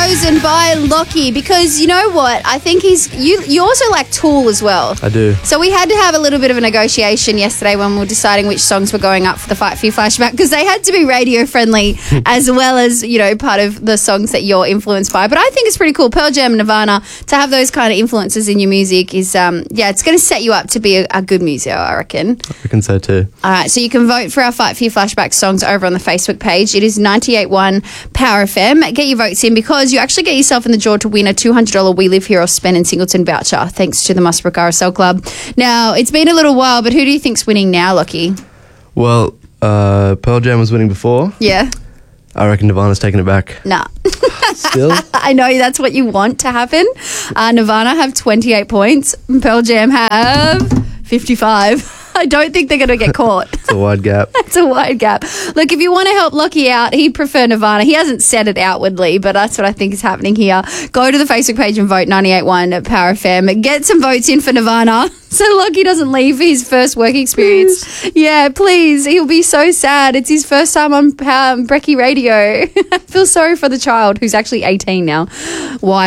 chosen by Lockie because you know what? I think you also like Tool as well. I do. So we had to have a little bit of a negotiation yesterday when we were deciding which songs were going up for the Fight for Your Flashback because they had to be radio friendly as well as, you know, part of the songs that you're influenced by. But I think it's pretty cool. Pearl Jam and Nirvana, to have those kind of influences in your music is, it's going to set you up to be a good museo, I reckon. I reckon so too. All right, so you can vote for our Fight for Your Flashback songs over on the Facebook page. It is 98.1 Power FM. Get your votes in because you actually get yourself in the draw to win a $200 We Live Here or Spend in Singleton voucher thanks to the Musbrook RSL Club. Now, it's been a little while, but who do you think's winning now, Lockie? Well, Pearl Jam was winning before. Yeah. I reckon Nirvana's taking it back. Nah. Still? I know that's what you want to happen. Nirvana have 28 points. Pearl Jam have 55. I don't think they're going to get caught. It's a wide gap. It's a wide gap. Look, if you want to help Lockie out, he'd prefer Nirvana. He hasn't said it outwardly, but that's what I think is happening here. Go to the Facebook page and vote 98.1 at Power FM. Get some votes in for Nirvana so Lockie doesn't leave for his first work experience. Please. Yeah, please. He'll be so sad. It's his first time on Brekkie Radio. I feel sorry for the child who's actually 18 now. Why?